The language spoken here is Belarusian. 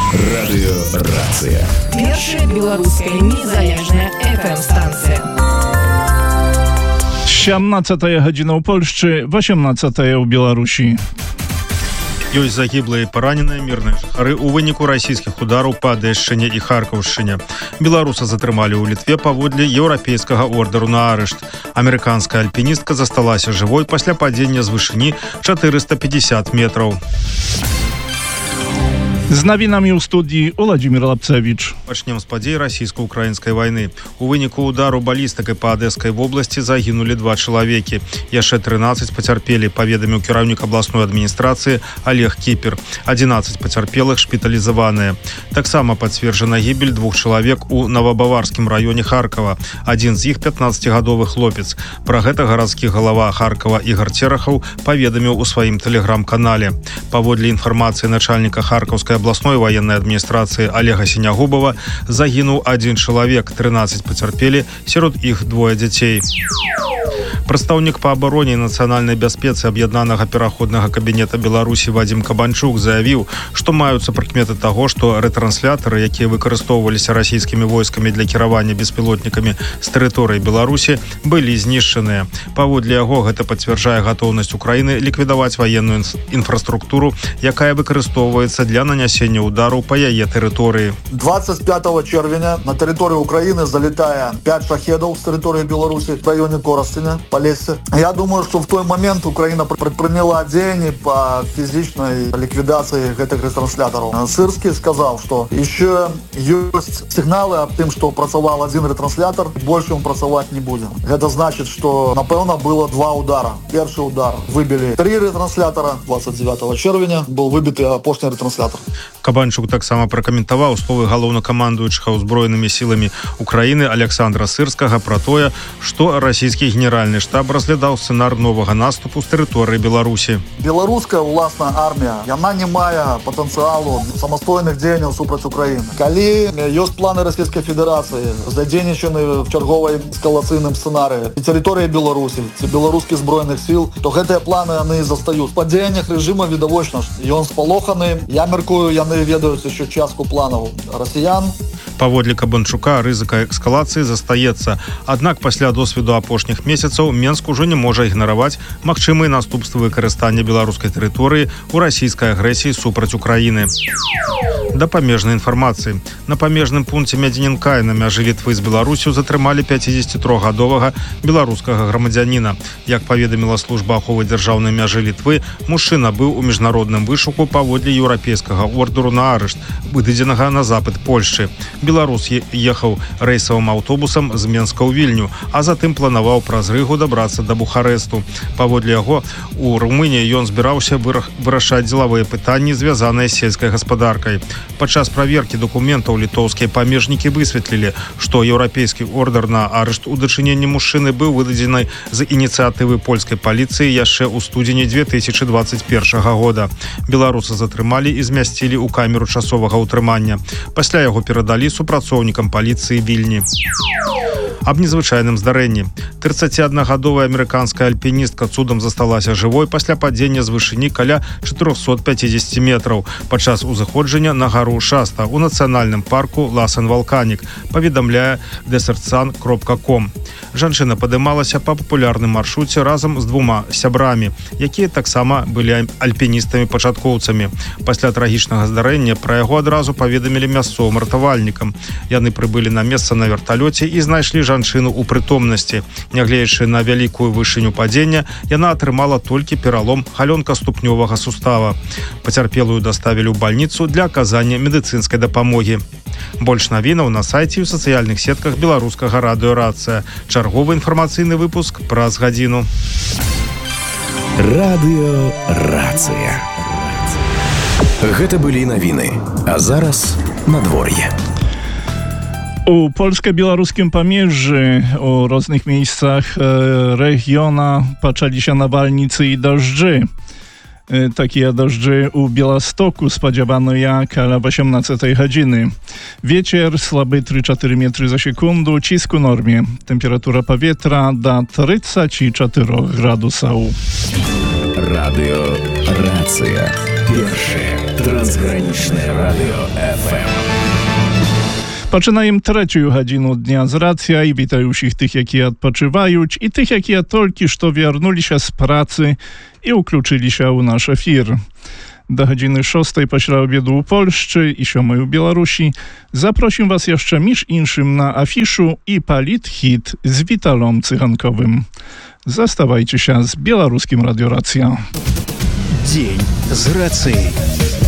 Радыёрацыя. Першая беларуская незалежная FM-станція. 17 гадзіна ў Польшчы, 18 ў Беларусі. Ёсць загіблыя і параненыя мірныя жыхары ў выніку расійскіх удараў па Адэшчыне і Харкаўшчыне. Беларуса затрымалі ў Літве паводле еўрапейскага ордэру на арышт. Амерыканская альпіністка засталася жывой пасля падзення з вышыні 450 метраў. З навінамі ў студіі Уладзімір Лапцевіч. Пачнем з падзей расійска-украінскай вайны. У выніку удару балістыкай па Адэскай вобласці загінулі 2 чалавекі. Яшчэ 13 пацярпелі, паведаміў кіраўнік абласной адміністрацыі Олег Кіпер. 11 пацярпелых шпіталізаваныя. Таксама пацверджана гібель 2 чалавек у Новабаварскім раёне Харкава. Адзін з іх 15-гадовы хлопец. Пра гэта гарадскі галава Харкава Ігар Церахаў паведаміў у сваім тэлеграм-канале. Паводле інфармацыі начальніка Харкаўскай абласной ваеннай адміністрацыі Олега Сінягубова, загінуў 1 чалавек, 13 пацярпелі, сярод іх 2 дзяцей. Прадстаўнік па абароне і нацыянальнай бяспецы аб'яднанага пераходнага кабінета Беларусі Вадзім Кабанчук заявіў, што маюцца прыкметы таго, што рэтранслятары, якія выкарыстоўваліся расійскімі войскамі для кіравання беспілотнікамі з тэрыторыі Беларусі, былі знішчаныя. Паводле яго, гэта пацвярджае гатоўнасць Украіны ліквідаваць ваенную інфраструктуру, якая выкарыстоўваецца для нанясення удараў па яе тэрыторыі. 25 чэрвеня на тэрыторыю Украіны залетае 5 шахедаў з тэрыторыі Беларусі в районе Коростеня, Полесье. Я думаю, что в той момент Украина предприняла дзеянні по физичной ликвидации этих ретрансляторов. Сырский сказал, что еще есть сигналы об том, что працавал один ретранслятор, больше он працавать не будет. Это значит, что, напевно, было 2 удара. Первый удар выбили 3 ретранслятора. 29 червня был выбитый апошні ретранслятор. Кабанчук таксама пракаментаваў словы галоўнакамандуючага ўзброенымі сіламі Украіны Александра Сырскага пра тое, што расійскі генеральны штаб разглядаў сцэнар новага наступу з тэрыторыі Беларусі. Беларуская ўласная армія, яна не мае патэнцыялу самастойных дзеянняў супраць Украіны. Калі ёсць планы Расійскай Федэрацыі задзейнічаны в чарговай эскалацыйным сцэнарыі і тэрыторыі Беларусі, ці беларускіх збройных сіл, то гэтыя планы яны застаюць. Па дзеяннях рэжыма відавочна, ён спалоханы. Я мяркую, яны ведаюць яшчэ частку планаў расіян. Паводле Кабанчука, рызыка эскалацыі застаецца. Аднак пасля досведу апошніх месяцаў Менск ужо не можа ігнараваць магчымыя наступствы выкарыстання беларускай тэрыторыі ў расійскай агрэсіі супраць Украіны. Да памежнай інфармацыі. На памежным пункце Мядзінінкай на мяжы Літвы з Беларусю затрымалі 53-гадовага беларускага грамадзяніна. Як паведаміла служба аховы дзяржаўнай мяжы Літвы, мужчына быў у міжнародным вышуку паводле еўрапейскага ордэру на арышт, выдадзенага на запад Польшчы. Беларус ехаў рэйсавым аўтобусам з Менска ў Вільню, а затым планаваў праз Рыгу дабрацца да Бухарэсту. Паводле яго, у Румыніі ён збіраўся вырашаць дзелавыя пытанні, звязаныя з сельскай гаспадаркай. Падчас праверкі дакументаў літоўскія памежнікі высветлілі, што еўрапейскі ордэр на арышт у дачыненні мужчыны быў выдадзены з ініцыятывы польскай паліцыі яшчэ ў студзені 2021 года. Беларуса затрымалі і змясцілі ў камеру часовага ўтрымання. Пасля яго перадалі супрацоўнікам паліцыі Вільні. Аб незвычайным здарэнні. 31-гадовая амерыканская альпіністка цудам засталася жывой пасля падзення з вышыні каля 450 метраў падчас узыходжання на гару Шаста ў нацыянальным парку Ласен-Валканік, паведамляе desertsun.com. Жанчына падымалася па папулярным маршруце разам з 2 сябрамі, якія таксама былі альпіністамі-пачаткоўцамі. Пасля трагічнага здарэння пра яго адразу паведамілі мясцовым ратавальнікам. Яны прыбылі на месца на верталёце і знайшлі жанчыну ў прытомнасці. Нягледзячы на вялікую вышыню падзення, яна атрымала толькі пералом галёнка-ступнёвага сустава. Пацярпелую даставілі ў бальніцу для аказання медыцынскай дапамогі. Больш навінаў на сайце і ў сацыяльных сетках беларускага радыёрацыя. Чарговы інфармацыйны выпуск праз гадзіну. Радыёрацыя. Гэта былі навіны. А зараз надвор'е. У польsko-białoruskim Pamierzy u różnych miejscach regiona poczęli się nawalnicy i deszczy. Takie deszczy u Białostoku spodziewano jak ale 18 godziny. Wiecier słaby 3-4 metry za sekundę, cisk u normie. Temperatura powietrza do 34 gradusów. Радыёрацыя. Першее трансграничное радио FM. Пачынаем трэцюю гадзіну дня з рацыя і вітаю ўсіх тых, якія адпачываюць, і тых, якія толькі што вярнуліся з працы і ўключыліся ў наш эфір. Да гадзіны 6 пасля обеду ў Польшчы і 7 у Беларусі запросім вас яшчэ між іншым на афішу і палітхіт з Віталом Цыганковым. Заставайцеся з беларускім радыёрацыя. Дзень з рацыяй.